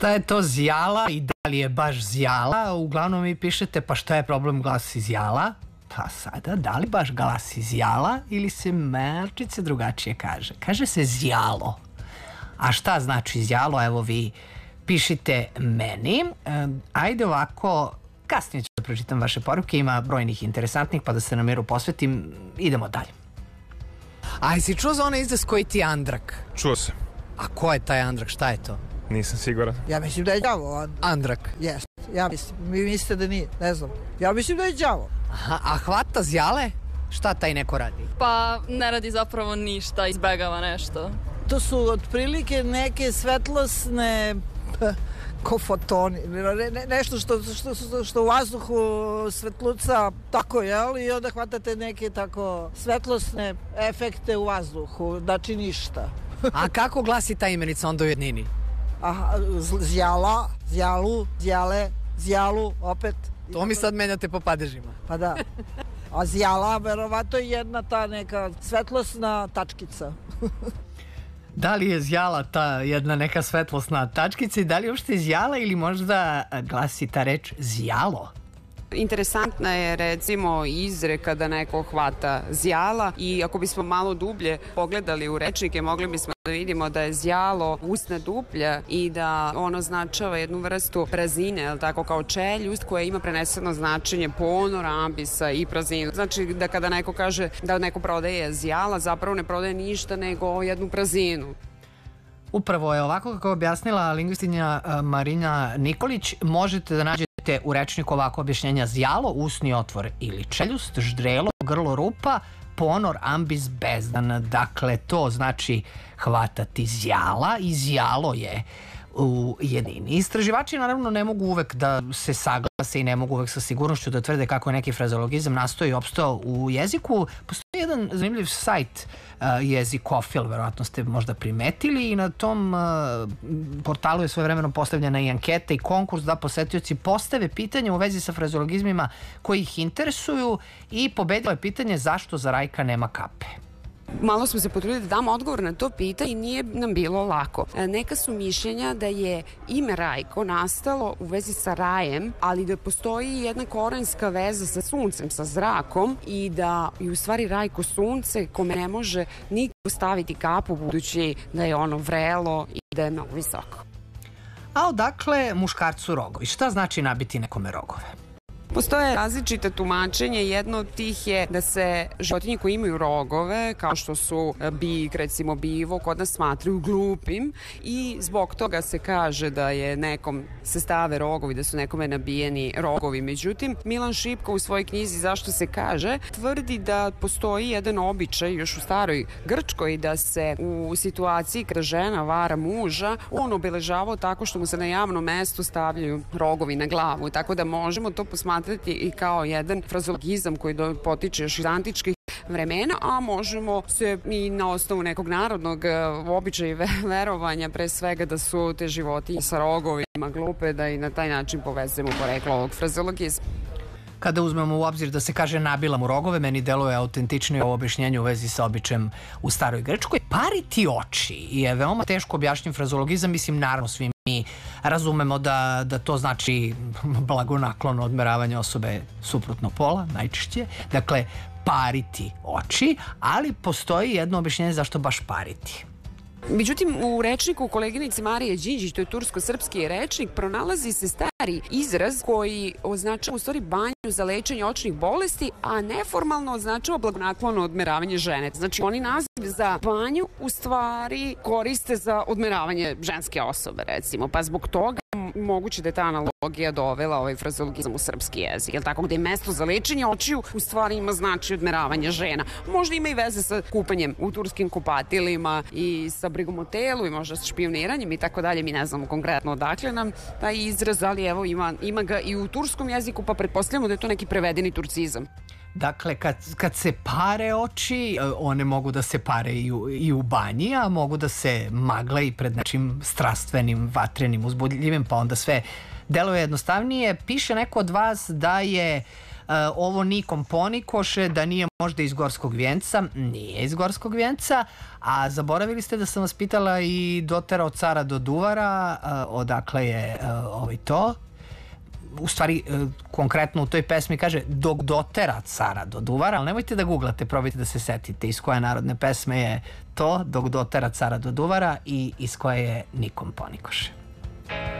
Šta je to zjala i da li je baš zjala? Uglavnom vi pišete pa šta je problem glasi zjala? Pa sada, da li baš glasi zjala ili se malčice drugačije kaže? Kaže se zjalo. A šta znači zjalo? Evo vi pišite meni. Ajde ovako, kasnije ću da pročitam vaše poruke, ima brojnih interesantnih, pa da se na miru posvetim. Idemo dalje. A jesi čuo za onaj izraz koji ti je andrak? Čuo sam. A ko je taj andrak, šta je to? Nisam siguran. Ja mislim da je đavo. Andrak. Jes, ja mislim. Vi mislite da nije, ne znam. Ja mislim da je đavo. Aha, a hvata zjale? Šta taj neko radi? Pa ne radi zapravo ništa, izbegava nešto. To su otprilike neke svetlosne ko fotoni, nešto što u vazduhu svetluca tako, jel? I onda hvatate neke tako svetlosne efekte u vazduhu, znači ništa. A kako glasi ta imenica onda u jednini? Aha, zjala, zjalu, zjale, zjalu, opet. To mi sad menjate po padežima. Pa da. A zjala, verovato je jedna ta neka svetlosna tačkica. Da li je zjala ta jedna neka svetlosna tačkica i da li je uopšte zjala ili možda glasi ta reč zjalo? Interesantna je recimo izreka da neko hvata zjala i ako bismo malo dublje pogledali u rečnike mogli bismo da vidimo da je zjalo usna duplja i da ono označava jednu vrstu prazine, ali tako kao čeljust koja ima preneseno značenje ponor, ambisa i prazinu. Znači da kada neko kaže da neko prodaje zjala, zapravo ne prodaje ništa nego jednu prazinu. Upravo je ovako kako je objasnila lingvistinja Marina Nikolić, možete da nađete u rečniku ovako objašnjenja: zjalo, usni otvor ili čeljust, ždrelo, grlo, rupa, ponor, ambis, bezdan. Dakle, to znači hvatati zjala i zjalo je u jedini. Istraživači naravno ne mogu uvek da se saglase i ne mogu uvek sa sigurnošću da tvrde kako je neki frazologizam nastao i opstao u jeziku. Postoji jedan zanimljiv sajt Jezikofil, verovatno ste možda primetili, i na tom portalu je svojevremeno postavljena i anketa i konkurs da posetioci postave pitanje u vezi sa frazologizmima koji ih interesuju i pobedilo je pitanje zašto za Rajka nema kape. Malo smo se potrudili da damo odgovor na to pitanje i nije nam bilo lako. Neka su mišljenja da je ime Rajko nastalo u vezi sa rajem, ali da postoji jedna korenska veza sa suncem, sa zrakom i da je u stvari Rajko sunce kome ne može niko staviti kapu budući da je ono vrelo i da je mnogo visoko. A odakle muškarcu rogovi? Šta znači nabiti nekome rogove? Postoje različite tumačenje, jedno od tih je da se životinje koje imaju rogove, kao što su bik, recimo bivo, kod nas smatraju glupim i zbog toga se kaže da je nekom se stave rogovi, da su nekome nabijeni rogovi. Međutim, Milan Šipko u svojoj knjizi Zašto se kaže tvrdi da postoji jedan običaj još u staroj Grčkoj da se u situaciji kada žena vara muža, on obeležavao tako što mu se na javnom mestu stavljaju rogovi na glavu, tako da možemo to posmatrati i kao jedan frazologizam koji potiče još iz antičkih vremena, a možemo se i na osnovu nekog narodnog običaja i verovanja pre svega da su te životinje sa rogovima glupe, da i na taj način povezujemo poreklo ovog frazologizma. Kada uzmemo u obzir da se kaže nabila mu rogove, meni deluje autentičnije ovo objašnjenje u vezi sa običajem u staroj Grčkoj. Pariti oči je veoma teško objašnjen frazologizam, mislim naravno svi mi razumemo da to znači blagonaklono odmeravanje osobe suprotnog pola, najčešće. Dakle, pariti oči, ali postoji jedno objašnjenje zašto baš pariti. Međutim, u rečniku koleginice Marije Đinđić, to je tursko-srpski rečnik, pronalazi se stari izraz koji označava u stvari banju za lečenje očnih bolesti, a neformalno označava blagonaklono odmeravanje žene. Znači, oni naziv za banju u stvari koriste za odmeravanje ženske osobe, recimo, pa zbog toga moguće da je ta analogija dovela ovaj frazologizam u srpski jezik, jel tako, gde je mesto za lečenje očiju u stvari ima znači odmeravanje žena. Možda ima i veze sa kupanjem u turskim kupatilima i sa brigom o telu i možda sa špijuniranjem i tako dalje, mi ne znamo konkretno odakle nam taj izraz, ali evo ima ga i u turskom jeziku, pa pretpostavljamo da je to neki prevedeni turcizam. Dakle, kad se pare oči, one mogu da se pare i u banji, a mogu da se magle i pred nečim strastvenim, vatrenim, uzbudljivim, pa onda sve deluje jednostavnije. Piše neko od vas da je ovo Nikom Ponikoše, da nije možda iz Gorskog Vjenca. Nije iz Gorskog Vjenca. A zaboravili ste da sam vas pitala i dotera od cara do duvara, odakle je to. U stvari, konkretno u toj pesmi kaže dok dotera cara do duvara, ali nemojte da googlate, probajte da se setite iz koje narodne pesme je to, dok dotera cara do duvara, i iz koje je Nikom Ponikoše.